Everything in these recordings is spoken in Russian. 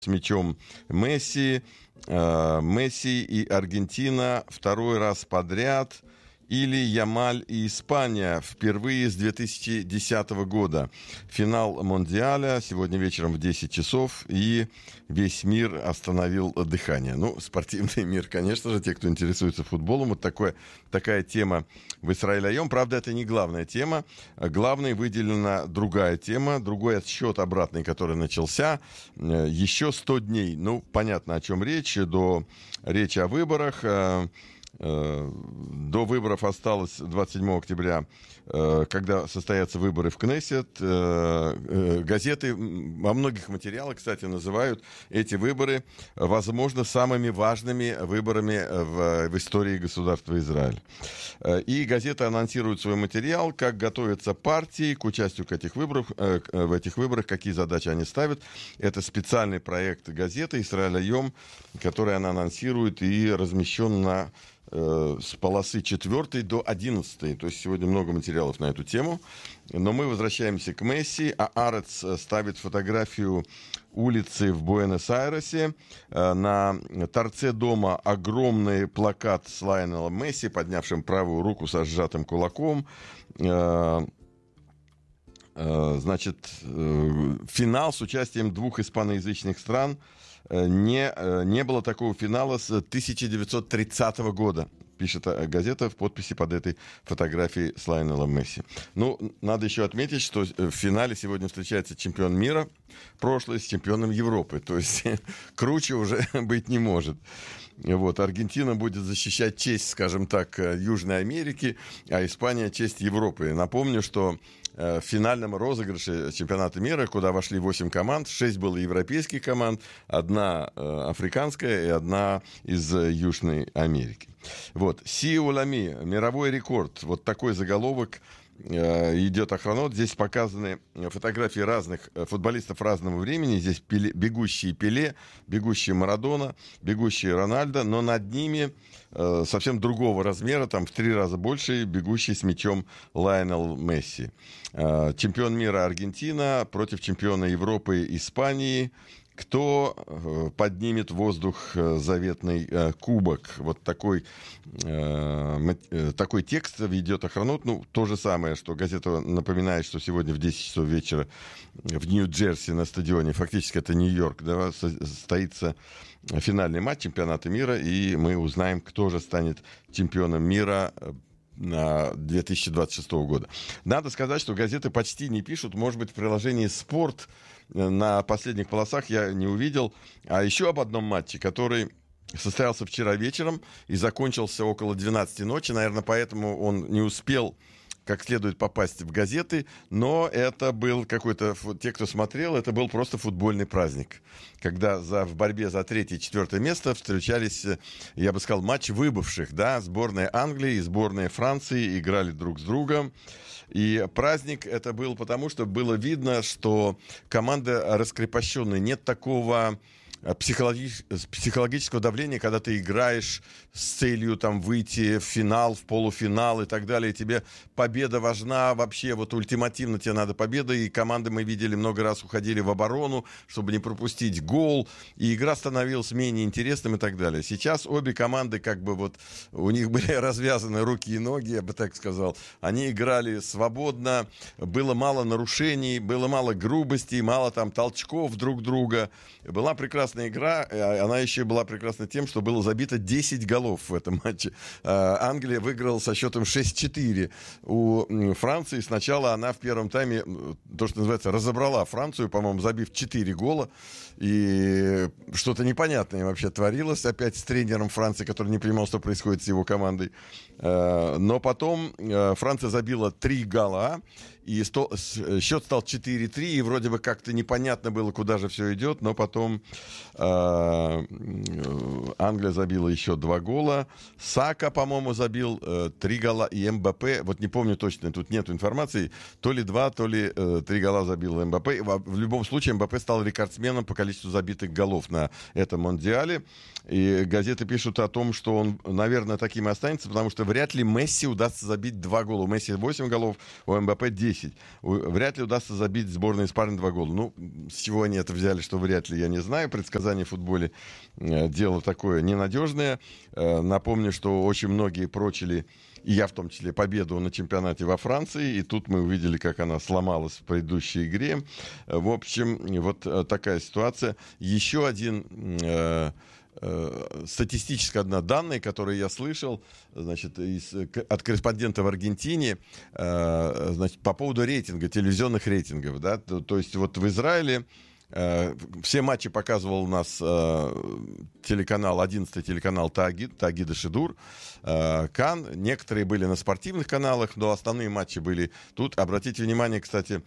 с мячом Месси. Месси и Аргентина второй раз подряд. Или Ямаль и Испания впервые с 2010 года. Финал Мондиаля сегодня вечером в 10 часов. И весь мир остановил дыхание. Ну, спортивный мир, конечно же, те, кто интересуется футболом. Вот такая тема в Исраиль Айом. Правда, это не главная тема. Главной выделена другая тема. Другой отсчет обратный, который начался. Еще 100 дней. Ну, понятно, о чем речь. Речь о выборах. До выборов осталось 27 октября, когда состоятся выборы в Кнессет. Газеты во многих материалах, кстати, называют эти выборы, возможно, самыми важными выборами в истории государства Израиль. И газеты анонсируют свой материал, как готовятся партии к участию в этих выборах, какие задачи они ставят. Это специальный проект газеты «Исраиль Айом», который она анонсирует и размещен с полосы 4 до 11. То есть сегодня много материалов на эту тему. Но мы возвращаемся к Месси. Аарец ставит фотографию улицы в Буэнос-Айресе. На торце дома огромный плакат с Лайонелом Месси, поднявшим правую руку со сжатым кулаком. Значит, финал с участием двух испаноязычных стран. Не было такого финала с 1930 года, пишет газета в подписи под этой фотографией с Лайонелом Месси. Ну, надо еще отметить, что в финале сегодня встречается чемпион мира прошлый с чемпионом Европы. То есть круче уже быть не может. Вот, Аргентина будет защищать честь, скажем так, Южной Америки, а Испания честь Европы. Напомню, что в финальном розыгрыше чемпионата мира, куда вошли 8 команд, 6 было европейских команд, 1 африканская и 1 из Южной Америки. Вот. Сиулами, мировой рекорд. Вот такой заголовок идет охранот. Здесь показаны фотографии разных футболистов разного времени. Здесь бегущие Пеле, бегущие Марадона, бегущие Рональдо, но над ними совсем другого размера, там в 3 раза больше, бегущий с мячом Лайонел Месси. Чемпион мира Аргентина против чемпиона Европы Испании. Кто поднимет в воздух заветный кубок? Вот такой текст ведет охранот. Ну, то же самое, что газета напоминает, что сегодня в 10 часов вечера в Нью-Джерси на стадионе, фактически это Нью-Йорк, да, состоится финальный матч чемпионата мира, и мы узнаем, кто же станет чемпионом мира 2026 года. Надо сказать, что газеты почти не пишут. Может быть, в приложении «Спорт» на последних полосах я не увидел. А еще об одном матче, который состоялся вчера вечером и закончился около 12 ночи. Наверное, поэтому он не успел как следует попасть в газеты, но это был какой-то, те, кто смотрел, это был просто футбольный праздник, когда в борьбе за 3-е и 4-е место встречались, я бы сказал, матч выбывших, да, сборная Англии и сборная Франции играли друг с другом, и праздник это был потому, что было видно, что команда раскрепощенная, нет такого психологического давления, когда ты играешь с целью там выйти в финал, в полуфинал и так далее. И тебе победа важна вообще, вот ультимативно тебе надо победа. И команды мы видели много раз уходили в оборону, чтобы не пропустить гол. И игра становилась менее интересным и так далее. Сейчас обе команды как бы вот, у них были развязаны руки и ноги, я бы так сказал. Они играли свободно, было мало нарушений, было мало грубостей, мало там толчков друг друга. Была прекрасная игра, она еще была прекрасна тем, что было забито 10 голов в этом матче. Англия выиграла со счетом 6-4 у Франции. Сначала она в первом тайме, то, что называется, разобрала Францию, по-моему, забив 4 гола. И что-то непонятное вообще творилось опять с тренером Франции, который не понимал, что происходит с его командой. Но потом Франция забила 3 гола, и счет стал 4-3, и вроде бы как-то непонятно было, куда же все идет, но потом Англия забила еще 2 гола, Сака, по-моему, забил 3 гола, и МБП, вот не помню точно, тут нет информации, то ли 2, то ли 3 гола забил МБП. В любом случае МБП стал рекордсменом по количеству забитых голов на этом Мондиале, и газеты пишут о том, что он, наверное, таким и останется, потому что вряд ли Месси удастся забить 2 гола. У Месси 8 голов, у МБП 10. 10. Вряд ли удастся забить сборной Испании 2 гола. Ну, с чего они это взяли, что вряд ли, я не знаю. Предсказание в футболе дело такое ненадежное. Напомню, что очень многие прочили, и я в том числе, победу на чемпионате во Франции. И тут мы увидели, как она сломалась в предыдущей игре. В общем, вот такая ситуация. Еще один... статистическая одна данные, которые я слышал, значит, от корреспондента в Аргентине, значит, по поводу рейтинга, телевизионных рейтингов, да, то есть вот в Израиле все матчи показывал у нас телеканал, 11-й телеканал Тагида Шидур, Кан. Некоторые были на спортивных каналах, но основные матчи были тут. Обратите внимание, кстати,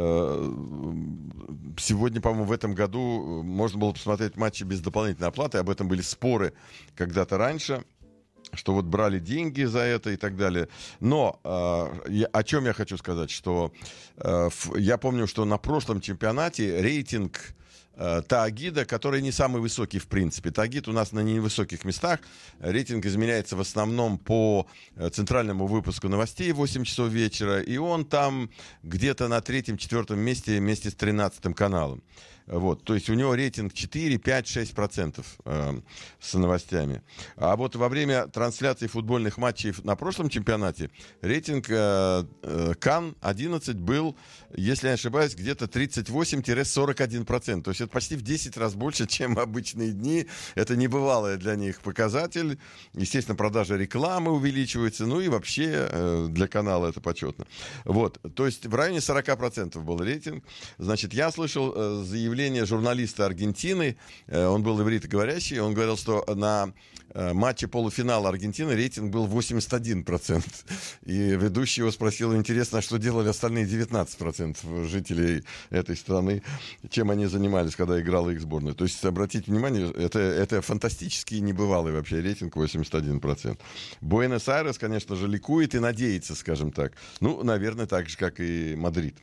сегодня, по-моему, в этом году можно было посмотреть матчи без дополнительной оплаты. Об этом были споры когда-то раньше, что вот брали деньги за это и так далее. Но о чем я хочу сказать, что я помню, что на прошлом чемпионате рейтинг Таагида, который не самый высокий в принципе. Таагид у нас на невысоких местах. Рейтинг измеряется в основном по центральному выпуску новостей в 8 часов вечера, и он там где-то на 3-4 месте вместе с 13-м каналом. Вот, то есть у него рейтинг 4, 5, 6% с новостями. А вот во время трансляции футбольных матчей на прошлом чемпионате рейтинг Кан 11 был, если я не ошибаюсь, где-то 38-41%. То есть это почти в 10 раз больше, чем обычные дни. Это небывалый для них показатель. Естественно, продажа рекламы увеличивается. Ну и вообще для канала это почетно. Вот, то есть в районе 40% был рейтинг. Значит, я слышал заявление журналиста Аргентины, он был ивритоговорящий, он говорил, что на матче полуфинала Аргентины рейтинг был 81%. И ведущий его спросил, интересно, а что делали остальные 19% жителей этой страны, чем они занимались, когда играла их сборная. То есть, обратите внимание, это фантастический небывалый вообще рейтинг 81%. Буэнос-Айрес, конечно же, ликует и надеется, скажем так. Ну, наверное, так же, как и Мадрид.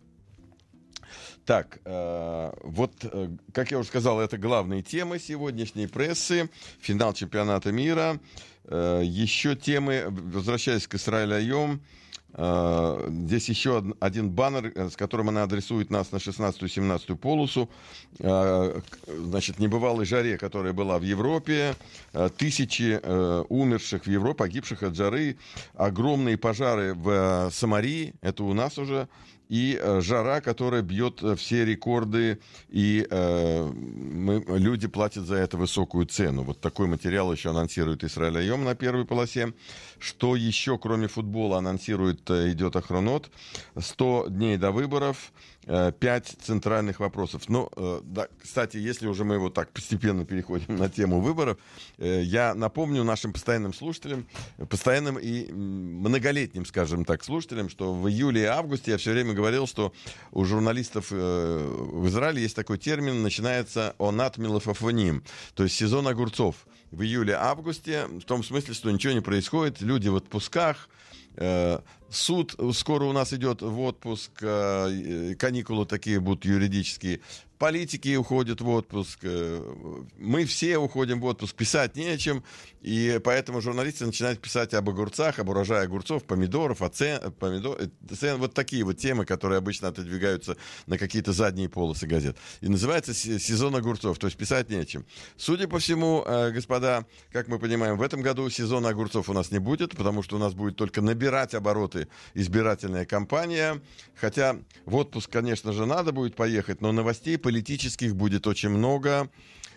Так, вот, как я уже сказал, это главные темы сегодняшней прессы. Финал чемпионата мира. Еще темы, возвращаясь к Исраэль Айом, здесь еще один баннер, с которым она адресует нас на 16-17 полосу. Значит, небывалой жаре, которая была в Европе. Тысячи умерших в Европе, погибших от жары. Огромные пожары в Самарии. Это у нас уже. И жара, которая бьет все рекорды, и люди платят за это высокую цену. Вот такой материал еще анонсирует Исраэль Айом на первой полосе. Что еще, кроме футбола, анонсирует «Идет Ахронот»? 100 дней до выборов, 5 центральных вопросов. Но, да, кстати, если уже мы вот так постепенно переходим на тему выборов, я напомню нашим постоянным слушателям, постоянным и многолетним, скажем так, слушателям, что в июле и августе я все время говорил, что у журналистов в Израиле есть такой термин, начинается «онат милофофоним», то есть сезон огурцов. В июле-августе, в том смысле, что ничего не происходит, люди в отпусках, суд скоро у нас идет в отпуск, каникулы такие будут юридические, политики уходят в отпуск, мы все уходим в отпуск, писать не о чем, и поэтому журналисты начинают писать об огурцах, об урожае огурцов, помидоров, вот такие вот темы, которые обычно отодвигаются на какие-то задние полосы газет. И называется сезон огурцов, то есть писать не о чем. Судя по всему, господа, как мы понимаем, в этом году сезона огурцов у нас не будет, потому что у нас будет только набирать обороты избирательная кампания, хотя в отпуск, конечно же, надо будет поехать, но новостей политических будет очень много.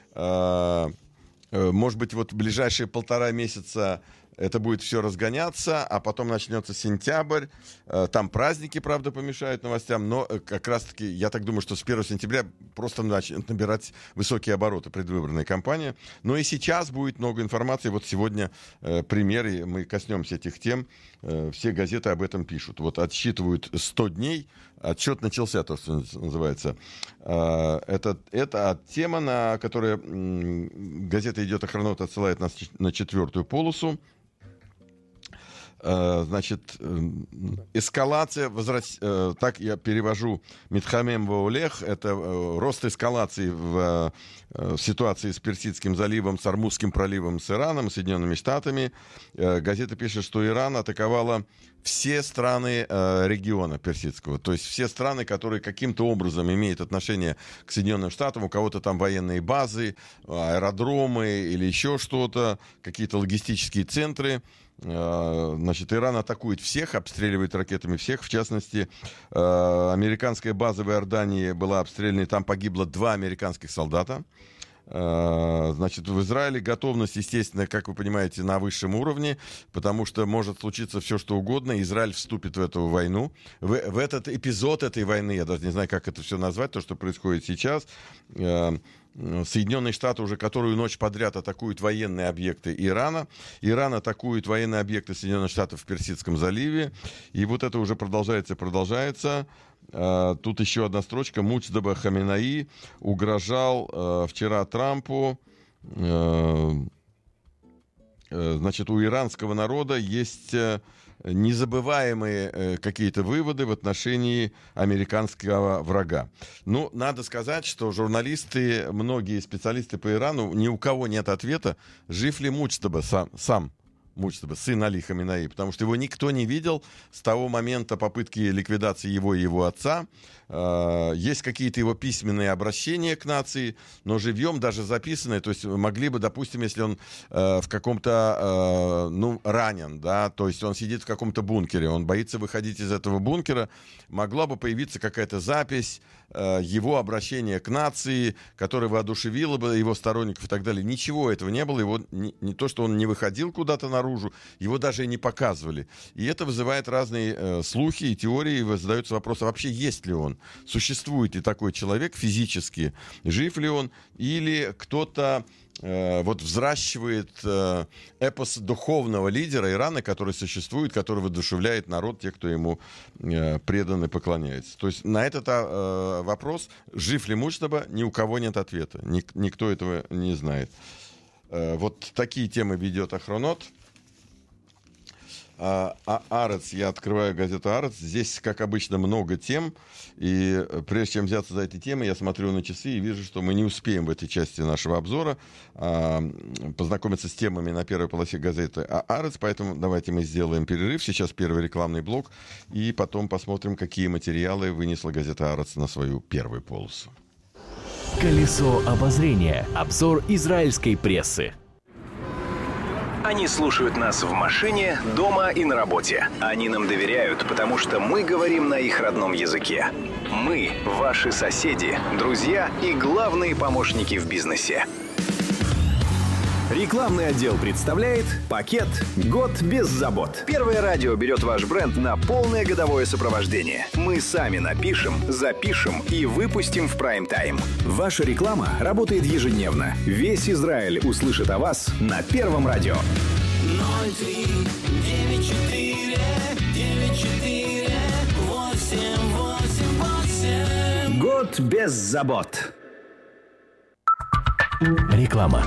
Может быть, вот в ближайшие 1,5 месяца это будет все разгоняться, а потом начнется сентябрь. Там праздники, правда, помешают новостям, но как раз-таки, я так думаю, что с 1 сентября просто начнет набирать высокие обороты предвыборная кампания. Но и сейчас будет много информации. Вот сегодня примеры, мы коснемся этих тем. Все газеты об этом пишут. Вот отсчитывают 100 дней. Отсчет начался, то, что называется. Это тема, на которой газета «Идет Ахронот» отсылает нас на 4-ю полосу. Значит, эскалация, так я перевожу Митхамем Ваулех, это рост эскалации в ситуации с Персидским заливом, с Ормузским проливом, с Ираном, Соединенными Штатами. Газета пишет, что Иран атаковала все страны региона персидского, то есть все страны, которые каким-то образом имеют отношение к Соединенным Штатам, у кого-то там военные базы, аэродромы или еще что-то, какие-то логистические центры. Значит, Иран атакует всех, обстреливает ракетами всех. В частности, американская база в Иордании была обстреляна, и там погибло 2 американских солдата. Значит, в Израиле готовность, естественно, как вы понимаете, на высшем уровне, потому что может случиться все, что угодно. Израиль вступит в эту войну. В этот эпизод этой войны, я даже не знаю, как это все назвать, то, что происходит сейчас, Соединенные Штаты уже которую ночь подряд атакуют военные объекты Ирана. Иран атакует военные объекты Соединенных Штатов в Персидском заливе. И вот это уже продолжается. Тут еще одна строчка. Мудждаба Хаминаи угрожал вчера Трампу. Значит, у иранского народа есть незабываемые какие-то выводы в отношении американского врага. Ну, надо сказать, что журналисты, многие специалисты по Ирану, ни у кого нет ответа, жив ли Мудждаба сам Мудждаба, сын Али Хаминаи, потому что его никто не видел с того момента попытки ликвидации его и его отца. Есть какие-то его письменные обращения к нации, но живьем даже записанные, то есть могли бы, допустим, если он в каком-то, ранен, да, то есть он сидит в каком-то бункере, он боится выходить из этого бункера, могла бы появиться какая-то запись его обращения к нации, которая воодушевила бы его сторонников и так далее. Ничего этого не было, его не то, что он не выходил куда-то наружу, его даже и не показывали. И это вызывает разные слухи и теории, и задается вопрос, а вообще есть ли он? Существует ли такой человек физически? Жив ли он? Или кто-то взращивает эпос духовного лидера Ирана, который существует, который воодушевляет народ, те, кто ему предан и поклоняется. То есть на этот вопрос, жив ли Мудждаба, ни у кого нет ответа. Никто этого не знает. Вот такие темы ведет Ахронот. Арец, я открываю газету Арец. Здесь, как обычно, много тем. И прежде чем взяться за эти темы, я смотрю на часы и вижу, что мы не успеем в этой части нашего обзора познакомиться с темами на первой полосе газеты Арец. Поэтому давайте мы сделаем перерыв. Сейчас первый рекламный блок. И потом посмотрим, какие материалы вынесла газета Арец на свою первую полосу. Колесо обозрения. Обзор израильской прессы. Они слушают нас в машине, дома и на работе. Они нам доверяют, потому что мы говорим на их родном языке. Мы – ваши соседи, друзья и главные помощники в бизнесе. Рекламный отдел представляет пакет «Год без забот». Первое радио берет ваш бренд на полное годовое сопровождение. Мы сами напишем, запишем и выпустим в прайм-тайм. Ваша реклама работает ежедневно. Весь Израиль услышит о вас на Первом радио. 03-94-94-888. Год без забот. Реклама.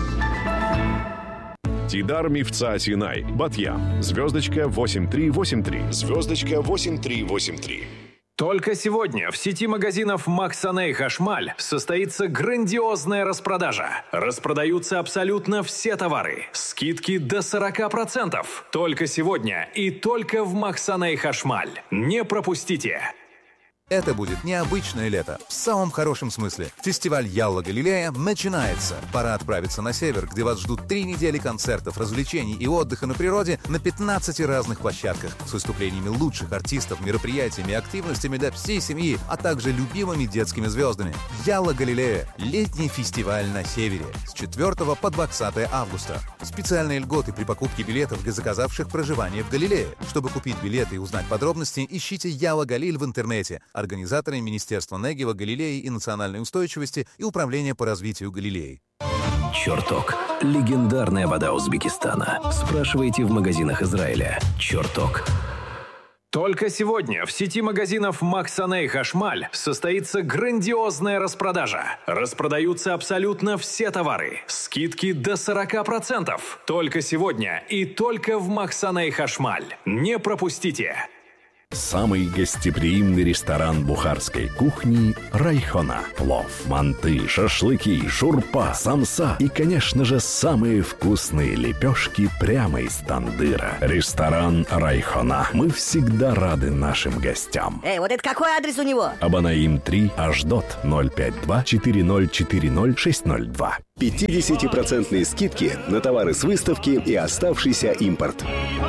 Тидар Мифца Синай, Батьям, звездочка 8383, звездочка 8383. Только сегодня в сети магазинов Максаней Хашмаль состоится грандиозная распродажа. Распродаются абсолютно все товары. Скидки до 40%. Только сегодня и только в Максаней Хашмаль. Не пропустите! Это будет необычное лето, в самом хорошем смысле. Фестиваль Ялла Галилея начинается. Пора отправиться на север, где вас ждут 3 недели концертов, развлечений и отдыха на природе на 15 разных площадках с выступлениями лучших артистов, мероприятиями и активностями для всей семьи, а также любимыми детскими звездами. Ялла Галилея – летний фестиваль на севере с 4 по 20 августа. Специальные льготы при покупке билетов для заказавших проживание в Галилее. Чтобы купить билеты и узнать подробности, ищите Ялла Галиль в интернете. Организаторы Министерства Негева, Галилеи и национальной устойчивости и Управления по развитию Галилеи. Чертог. Легендарная вода Узбекистана. Спрашивайте в магазинах Израиля. Чертог. Только сегодня в сети магазинов Максаней Хашмаль состоится грандиозная распродажа. Распродаются абсолютно все товары. Скидки до 40%. Только сегодня и только в Максаней Хашмаль. Не пропустите! Самый гостеприимный ресторан бухарской кухни «Райхона». Плов, манты, шашлыки, шурпа, самса и, конечно же, самые вкусные лепешки прямо из тандыра. Ресторан «Райхона». Мы всегда рады нашим гостям. Вот это какой адрес у него? Абанаим 3, Аждот, 052-4040-602. 50% скидки на товары с выставки и оставшийся импорт.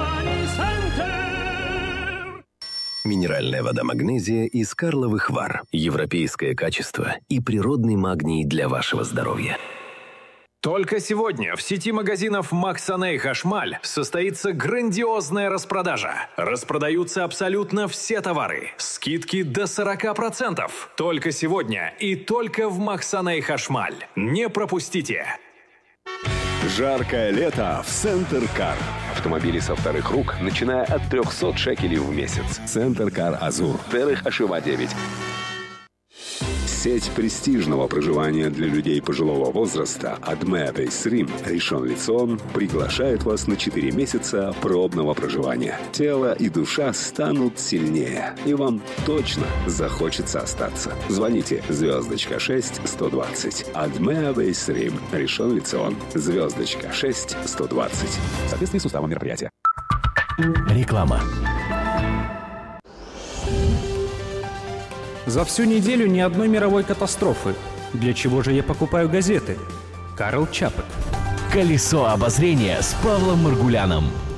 Минеральная вода «Магнезия» из Карловых Вар. Европейское качество и природный магний для вашего здоровья. Только сегодня в сети магазинов Максаней Хашмаль состоится грандиозная распродажа. Распродаются абсолютно все товары. Скидки до 40%. Только сегодня и только в Максаней Хашмаль. Не пропустите! Жаркое лето в Центр Кар. Автомобили со вторых рук, начиная от 300 шекелей в месяц. Центр Кар Азур. Терых Ашива 9. Сеть престижного проживания для людей пожилого возраста Адме Бейсрим Ришон Лецион приглашает вас на 4 месяца пробного проживания. Тело и душа станут сильнее, и вам точно захочется остаться. Звоните *6-120. Адме Бейсрим Ришон Лецион. *6-120. В соответствии с уставом мероприятия. Реклама. За всю неделю ни одной мировой катастрофы. Для чего же я покупаю газеты? Карл Чапек. Колесо обозрения с Павлом Маргуляном.